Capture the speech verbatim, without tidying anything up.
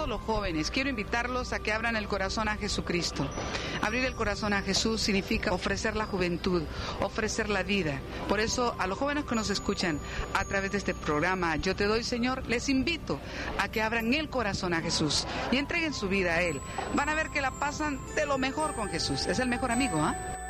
todos los jóvenes, quiero invitarlos a que abran el corazón a Jesucristo. Abrir el corazón a Jesús significa ofrecer la juventud, ofrecer la vida. Por eso, a los jóvenes que nos escuchan a través de este programa, Yo Te Doy, Señor, les invito a que abran el corazón a Jesús y entreguen su vida a Él. Van a ver que la pasan de lo mejor con Jesús. Es el mejor amigo, ¿ah? ¿eh?